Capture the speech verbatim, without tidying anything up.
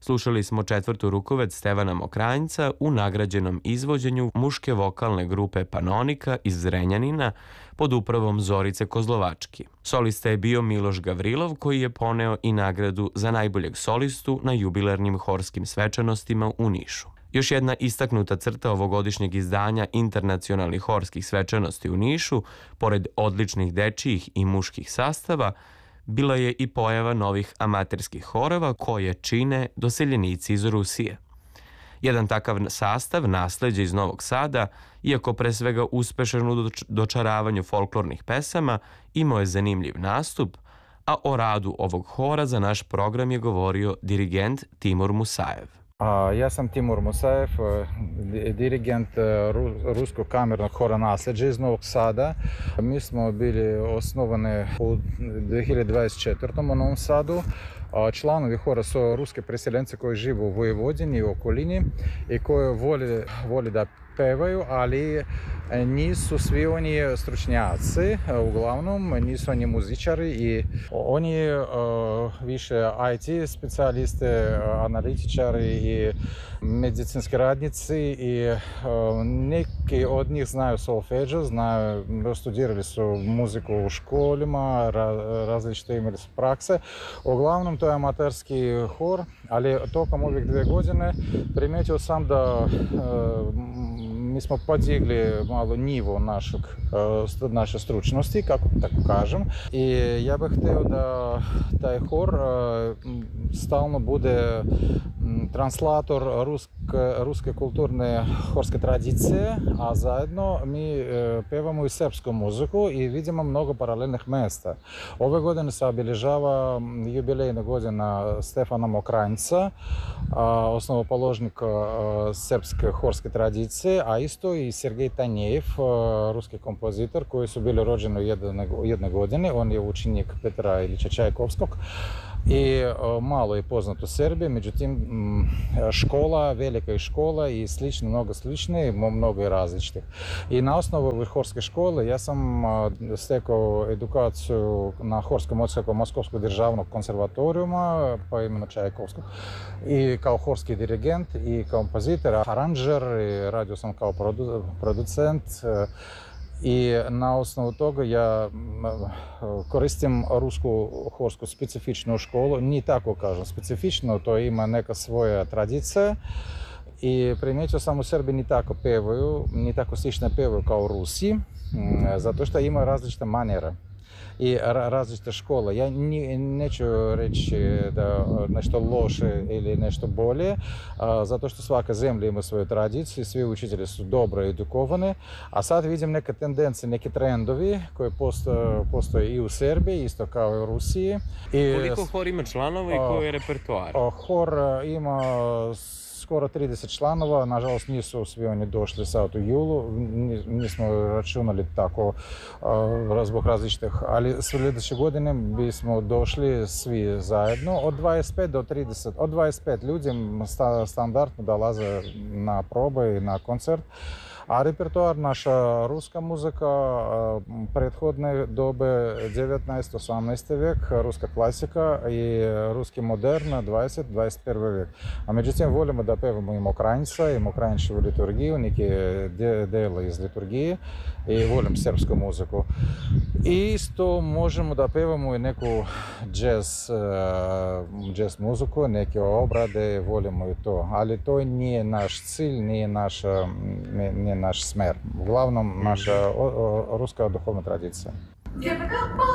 Slušali smo četvrtu rukovec Stevana Mokranjca u nagrađenom izvođenju muške vokalne grupe Panonika iz Zrenjanina pod upravom Zorice Kozlovački. Solista je bio Miloš Gavrilov, koji je poneo i nagradu za najboljeg solistu na jubilarnim horskim svečanostima u Nišu. Još jedna istaknuta crta ovogodišnjeg izdanja internacionalnih horskih svečanosti u Nišu, pored odličnih dečijih i muških sastava, bila je i pojava novih amaterskih horova koje čine doseljenici iz Rusije. Jedan takav sastav, nasleđe iz Novog Sada, iako pre svega uspešan u dočaravanju folklornih pesama, imao je zanimljiv nastup, a o radu ovog hora za naš program je govorio dirigent Timur Musajev. Ja sam Timur Musajev, dirigent Ruskog kamernog hora Nasleđe iz Novog Sada. Mi smo bili osnovani u dve hiljade dvadeset četvrtom u Novom Sadu. Članovi hora su ruske preseljenci koji žive u Vojvodini i okolini i koji vole, vole da pevaju, ali nisu svi oni stručnjaci, uglavnom nisu oni muzičari i oni uh, više I T specijalisti, analitičari i medicinski radnici i uh, neki od njih znaju solfeđo, znaju, studirali su muziku u školima, ra, različite imali su prakse. Uglavnom to je amaterski hor, ali tokom ovih dve godine primijetio sam da uh, mi smo podigli malo nivo našeg, naše stručnosti, kako tako kažem. I ja bih htio da taj hor stalno bude translator ruske, ruske kulturne horske tradicije, a zajedno mi pevamo i srpsku muziku i vidimo mnogo paralelnih mjesta. Ove godine se obilježava jubilejna godina Stefana Mokranjca, osnovopoložnika srpske horske tradicije, a isto i Sergej Tanejev, ruski kompozitor, koji su bili rođeni u jedne, jedne godine. On je učenik Petra Ilića Čajkovskog i malo je poznat u Srbiji, međutim škola, velika je škola i slično, mnogo slične, mnogo je različitih. I na osnovu horske škole ja sam stekao edukaciju na horskom odseku Moskovskog državnog konservatorijuma po imenu Čajkovskog i kao horski dirigent i kompozitor, aranžer, i radio sam kao produ, producent. I na osnovu toga ja koristim rusku horsku specifičnu školu, nije tako kažem specifično, to ima neka svoja tradicija. I primijetio sam u Srbiji ni tako pevaju, ni tako slično pevaju kao Rusi, zato što ima različite manjere i različite škole. Ja neću reći da nešto loše ili nešto bolje, zato što svaka zemlja ima svoju tradiciju, svi učitelji su dobro edukovani, a sad vidim neke tendencije, neke trendovi koji postoje, postoje i u Srbiji, isto kao i u Rusiji. I koliko hor ima članova i koji je repertoar? Hor ima skoro trideset članova, nažalost nisu svi oni došli sad u julu, nismo računali tako zbog različitih, ali sljedeće godine bismo došli svi zajedno, od dvadeset pet do trideset, od dvadeset pet ljudi standardno dolaze na probe i na koncert. A repertoar, naša ruska muzika, prethodne dobe devetnaesti osamnaesti vijek, ruska klasika i ruski modern, dvadeseti dvadeset prvi vijek. A međutim, volimo da pevamo i Mokranjca, i Mokranjčevu liturgiju, neke dela iz liturgije i volim srpsku muziku. I isto možemo da pevamo i neku jazz, jazz muziku, neke obrade, volimo i to. Ali to nije naš cilj, nije naš, nije naš smer. Uglavnom, naša ruska duhovna tradicija.